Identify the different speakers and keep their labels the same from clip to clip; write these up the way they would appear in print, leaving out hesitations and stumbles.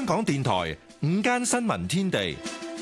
Speaker 1: 港電台午間新聞天地，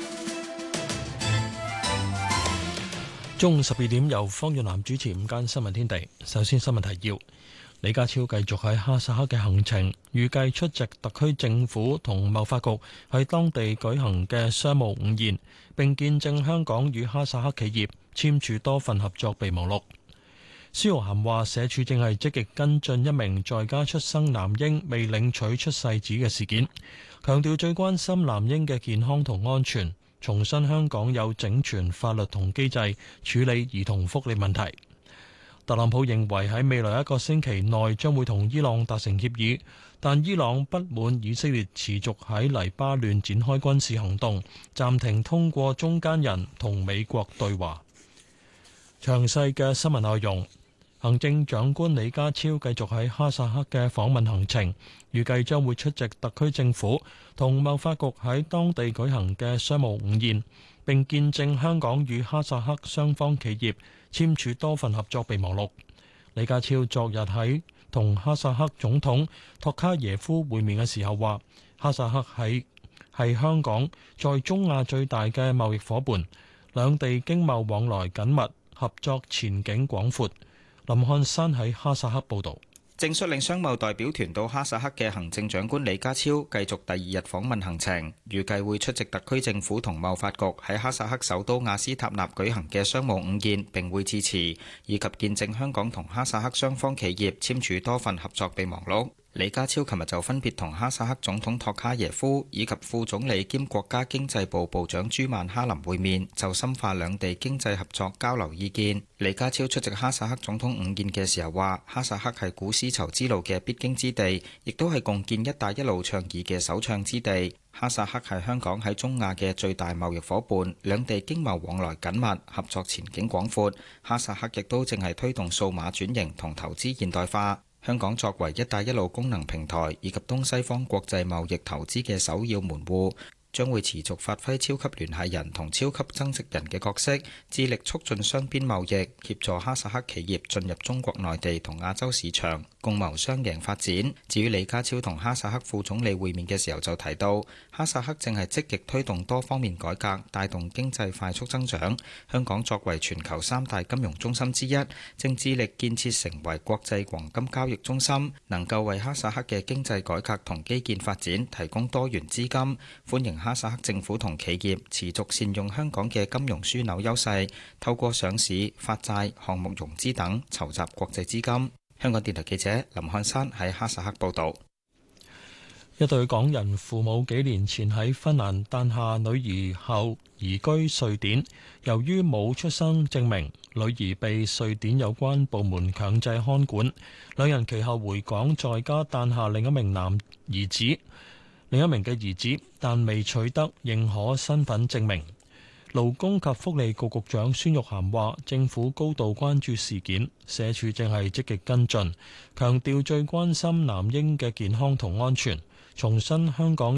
Speaker 2: 中午12點由方潤南主持午間新聞天地。首先新聞提要：李家超繼續喺哈薩克嘅行程，預計出席特區政府同貿發局喺當地舉行嘅商務午宴，並見證香港與哈薩克企業簽署多份合作備忘錄。蕭浩涵話，社署正係積極跟進一名在家出生男嬰未領取出世紙嘅事件，強調最關心男嬰嘅健康同安全，重申香港有整全法律同機制處理兒童福利問題。特朗普認為喺未來1個星期內將會同伊朗達成協議，但伊朗不滿以色列持續喺黎巴嫩展開軍事行動，暫停通過中間人同美國對話。詳細嘅新聞內容。行政長官李家超繼續喺哈薩克嘅訪問行程，預計將會出席特區政府同貿發局喺當地舉行嘅商務午宴，並見證香港與哈薩克雙方企業簽署多份合作備忘錄。李家超昨日喺同哈薩克總統托卡耶夫會面嘅時候話，哈薩克係香港在中亞最大嘅貿易夥伴，兩地經貿往來緊密，合作前景廣闊。林漢山喺哈薩克報道。
Speaker 3: 正率領商貿代表團到哈薩克嘅行政長官李家超繼續第2日訪問行程，預計會出席特區政府同貿發局喺哈薩克首都亞斯塔納舉行嘅商務午宴，並會致辭，以及見證香港同哈薩克雙方企業簽署多份合作備忘錄。李家超琴日就分別同哈薩克總統托卡耶夫以及副總理兼國家經濟部部長朱曼哈林會面，就深化兩地經濟合作交流意見。李家超出席哈薩克總統午宴嘅時候話，哈薩克係古絲綢之路嘅必經之地，亦都係共建一帶一路倡議嘅首倡之地。哈薩克係香港喺中亞嘅最大貿易夥伴，兩地經貿往來緊密，合作前景廣闊。哈薩克亦都正係推動數碼轉型同投資現代化。香港作為一帶一路功能平台以及東西方國際貿易投資嘅首要門戶，將會持續發揮超級聯繫人同超級增值人嘅角色，致力促進雙邊貿易，協助哈薩克企業進入中國內地同亞洲市場，共謀雙贏發展。至於李家超同哈薩克副總理會面嘅時候就提到，哈薩克正係積極推動多方面改革，帶動經濟快速增長。香港作為全球3大金融中心之一，正致力建設成為國際黃金交易中心，能夠為哈薩克嘅經濟改革同基建發展提供多元資金。歡迎哈薩克政府同企業持續善用香港嘅金融樞紐優勢，透過上市、發債、項目融資等籌集國際資金。香港電台記者林漢山喺哈薩克報導。
Speaker 2: 一對港人父母幾年前喺芬蘭誕下女兒後移居瑞典，由於冇出生證明，女兒被瑞典有關部門強制看管。兩人其後回港，在家誕下另一名嘅兒子，但未取得認可身份證明。勞工及福利局局長孫玉菡話，政府高度關注事件，社署正係積極跟進，強調最關心男嬰嘅健康同安全，重申香港